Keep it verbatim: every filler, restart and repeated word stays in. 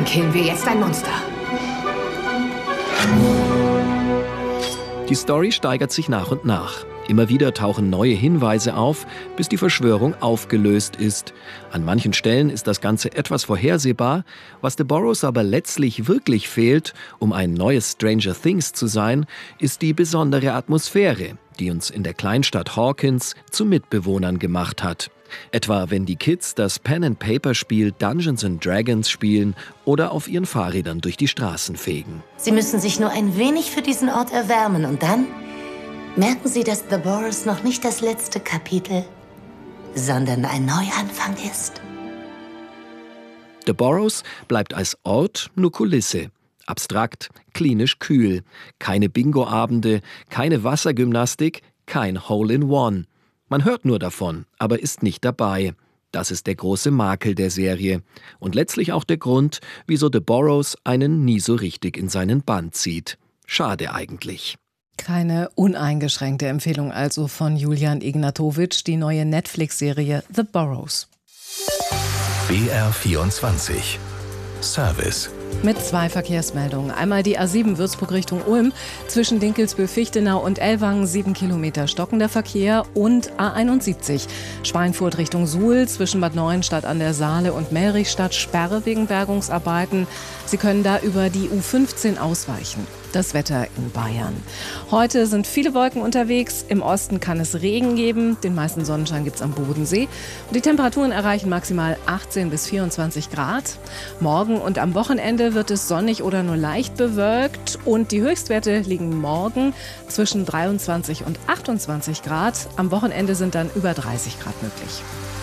Dann killen wir jetzt ein Monster. Die Story steigert sich nach und nach. Immer wieder tauchen neue Hinweise auf, bis die Verschwörung aufgelöst ist. An manchen Stellen ist das Ganze etwas vorhersehbar. Was The Burrows aber letztlich wirklich fehlt, um ein neues Stranger Things zu sein, ist die besondere Atmosphäre, die uns in der Kleinstadt Hawkins zu Mitbewohnern gemacht hat. Etwa wenn die Kids das Pen-and-Paper-Spiel Dungeons and Dragons spielen oder auf ihren Fahrrädern durch die Straßen fegen. Sie müssen sich nur ein wenig für diesen Ort erwärmen und dann merken Sie, dass The Burrows noch nicht das letzte Kapitel, sondern ein Neuanfang ist. The Burrows bleibt als Ort nur Kulisse. Abstrakt, klinisch kühl. Keine Bingo-Abende, keine Wassergymnastik, kein Hole-in-One. Man hört nur davon, aber ist nicht dabei. Das ist der große Makel der Serie. Und letztlich auch der Grund, wieso The Burrows einen nie so richtig in seinen Bann zieht. Schade eigentlich. Keine uneingeschränkte Empfehlung also von Julian Ignatowitsch, die neue Netflix-Serie The Burrows. B R vierundzwanzig Service. Mit zwei Verkehrsmeldungen. Einmal die A sieben Würzburg Richtung Ulm. Zwischen Dinkelsbühl-Fichtenau und Ellwangen sieben Kilometer stockender Verkehr. Und A einundsiebzig Schweinfurt Richtung Suhl. Zwischen Bad Neuenstadt an der Saale und Melrichstadt Sperre wegen Bergungsarbeiten. Sie können da über die U fünfzehn ausweichen. Das Wetter in Bayern. Heute sind viele Wolken unterwegs. Im Osten kann es Regen geben. Den meisten Sonnenschein gibt es am Bodensee. Und die Temperaturen erreichen maximal achtzehn bis vierundzwanzig Grad. Morgen und am Wochenende wird es sonnig oder nur leicht bewölkt. Und die Höchstwerte liegen morgen zwischen dreiundzwanzig und achtundzwanzig Grad. Am Wochenende sind dann über dreißig Grad möglich.